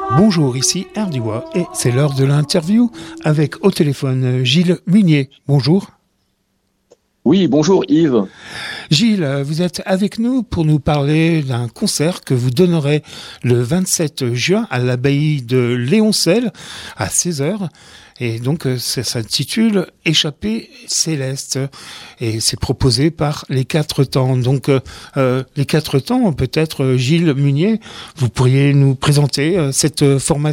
Bonjour, ici Erdiwa et c'est l'heure de l'interview avec au téléphone Gilles Munier. Bonjour. Oui, bonjour Yves. Gilles, vous êtes avec nous pour nous parler d'un concert que vous donnerez le 27 juin à l'abbaye de Léoncel à 16h. Et donc, ça s'intitule « Échappée céleste » et c'est proposé par Les Quatre Temps. Donc, Les Quatre Temps, peut-être Gilles Munier, vous pourriez nous présenter cette formation ?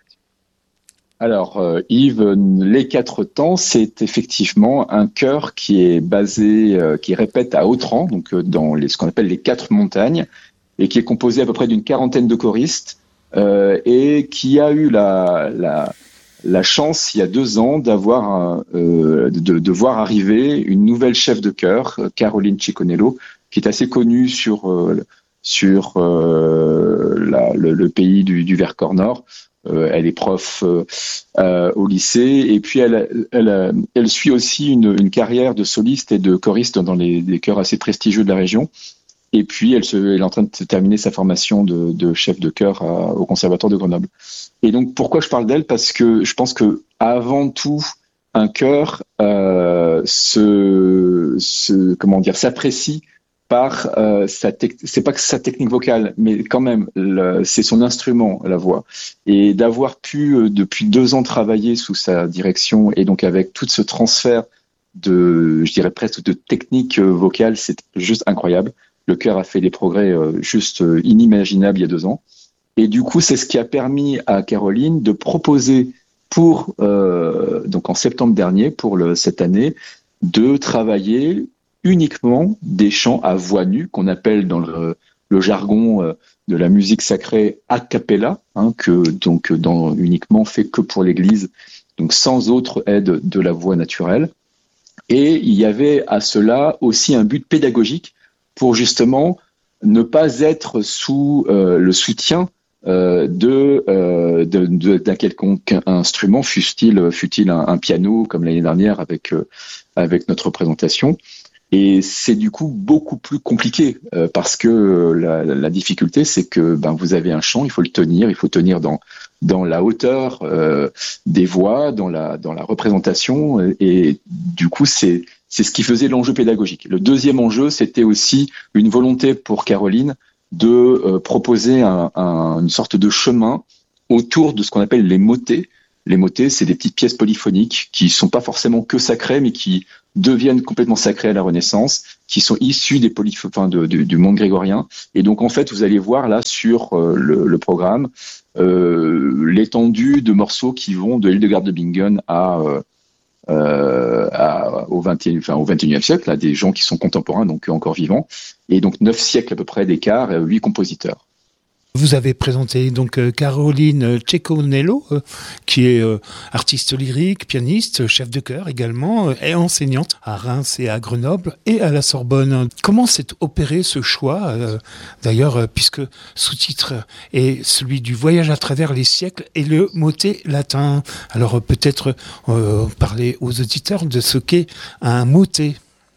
Alors Yves, Les Quatre Temps, c'est effectivement un chœur qui est basé, qui répète à Autran, donc dans ce qu'on appelle les Quatre Montagnes, et qui est composé à peu près d'une quarantaine de choristes, et qui a eu la chance, il y a 2 ans, de voir arriver une nouvelle chef de chœur, Caroline Ciconello, qui est assez connue sur le pays du Vercors Nord. Elle est prof au lycée, et puis elle suit aussi une carrière de soliste et de choriste dans des chœurs assez prestigieux de la région. Et puis, elle est en train de terminer sa formation de chef de chœur au Conservatoire de Grenoble. Et donc, pourquoi je parle d'elle ? Parce que je pense que avant tout, un chœur s'apprécie par c'est pas que sa technique vocale, mais quand même, c'est son instrument, la voix. Et d'avoir pu, depuis 2 ans, travailler sous sa direction, et donc avec tout ce transfert je dirais presque de technique vocale, c'est juste incroyable. Le chœur a fait des progrès juste inimaginables il y a 2 ans. Et du coup, c'est ce qui a permis à Caroline de proposer donc en septembre dernier, cette année, de travailler uniquement des chants à voix nue, qu'on appelle dans le jargon de la musique sacrée a cappella, uniquement fait que pour l'église, donc sans autre aide de la voix naturelle. Et il y avait à cela aussi un but pédagogique pour justement ne pas être sous le soutien d'un quelconque instrument, fût-il un piano, comme l'année dernière avec notre représentation. Et c'est du coup beaucoup plus compliqué parce que la difficulté, c'est que vous avez un chant, il faut tenir dans la hauteur des voix, dans la représentation, et du coup c'est ce qui faisait l'enjeu pédagogique. Le deuxième enjeu, c'était aussi une volonté pour Caroline de proposer une sorte de chemin autour de ce qu'on appelle les motets. Les motets, c'est des petites pièces polyphoniques qui sont pas forcément que sacrées, mais qui deviennent complètement sacrées à la Renaissance, qui sont issues du monde grégorien. Et donc, en fait, vous allez voir là sur le programme l'étendue de morceaux qui vont de Hildegard de Bingen au XXIe siècle, là, des gens qui sont contemporains, donc encore vivants. Et donc, 9 siècles à peu près d'écart, 8 compositeurs. Vous avez présenté donc Caroline Ciconello, qui est artiste lyrique, pianiste, chef de chœur également, et enseignante à Reims et à Grenoble et à la Sorbonne. Comment s'est opéré ce choix, d'ailleurs, puisque sous-titre est celui du voyage à travers les siècles et le motet latin. Alors peut-être parler aux auditeurs de ce qu'est un motet.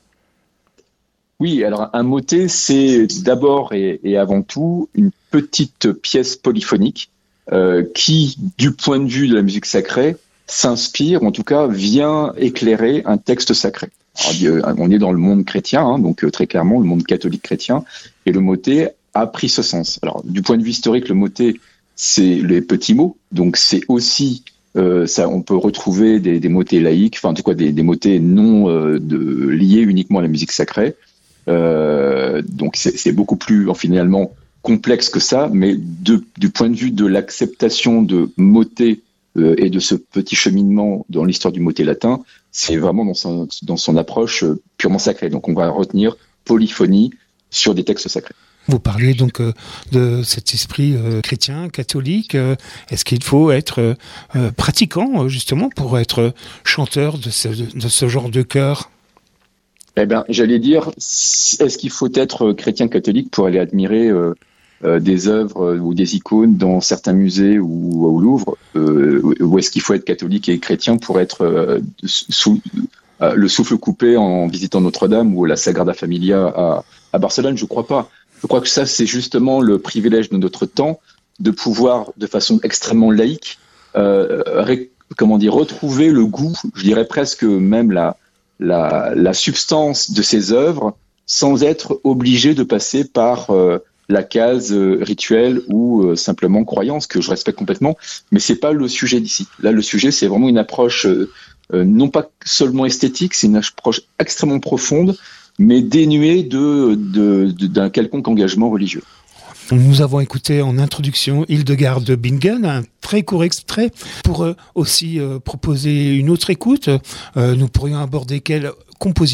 Oui, alors un motet, c'est d'abord et avant tout une petite pièce polyphonique qui, du point de vue de la musique sacrée, s'inspire, en tout cas vient éclairer un texte sacré. Alors, on est dans le monde chrétien, donc très clairement le monde catholique chrétien, et le motet a pris ce sens. Alors du point de vue historique, le motet, c'est les petits mots, donc c'est aussi on peut retrouver des motets laïques, en tout cas des motets non liés uniquement à la musique sacrée. Donc c'est beaucoup plus finalement complexe que ça, mais du point de vue de l'acceptation de motet et de ce petit cheminement dans l'histoire du motet latin, c'est vraiment dans son approche purement sacrée. Donc on va retenir polyphonie sur des textes sacrés. Vous parlez donc de cet esprit chrétien, catholique. Est-ce qu'il faut être pratiquant justement pour être chanteur de ce genre de chœur ? Eh bien, j'allais dire, est-ce qu'il faut être chrétien catholique pour aller admirer des œuvres ou des icônes dans certains musées ou au Louvre, ou est-ce qu'il faut être catholique et chrétien pour être le souffle coupé en visitant Notre-Dame ou la Sagrada Familia à Barcelone? Je crois pas. Je crois que ça, c'est justement le privilège de notre temps, de pouvoir, de façon extrêmement laïque, retrouver le goût, je dirais presque même la substance de ces œuvres, sans être obligé de passer par la case rituelle ou simplement croyance, que je respecte complètement, mais c'est pas le sujet d'ici. Là, le sujet, c'est vraiment une approche non pas seulement esthétique, c'est une approche extrêmement profonde, mais dénuée d'un quelconque engagement religieux. Nous avons écouté en introduction Hildegard de Bingen, un très court extrait. Pour aussi proposer une autre écoute, nous pourrions aborder quel compositeur ?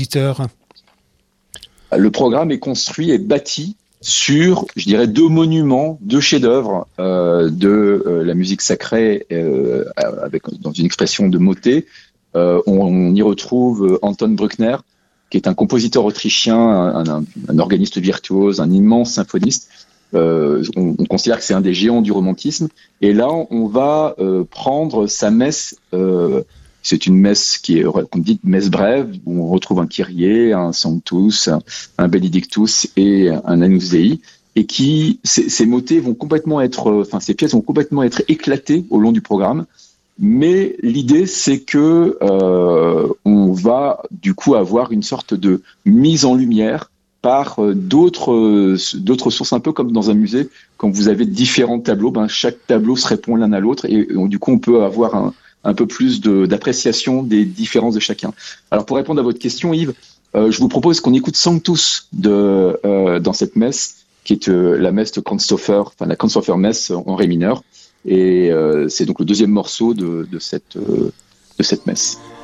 Le programme est construit et bâti sur, je dirais, deux monuments, deux chefs-d'œuvre de la musique sacrée, dans une expression de motet. On y retrouve Anton Bruckner, qui est un compositeur autrichien, un organiste virtuose, un immense symphoniste. On considère que c'est un des géants du romantisme. Et là, on va prendre sa messe. C'est une messe qu'on dit messe brève, où on retrouve un Kyrie, un Sanctus, un Benedictus et un Agnus Dei. Et ces motets vont complètement ces pièces vont complètement être éclatées au long du programme. Mais l'idée, c'est que on va du coup avoir une sorte de mise en lumière par d'autres sources, un peu comme dans un musée, quand vous avez différents tableaux, chaque tableau se répond l'un à l'autre et du coup on peut avoir un peu plus d'appréciation des différences de chacun. Alors pour répondre à votre question, Yves, je vous propose qu'on écoute Sanctus dans cette messe, qui est la messe de Kranzhofer, la Kranzhofer messe en ré mineur, et c'est donc le deuxième morceau de cette messe.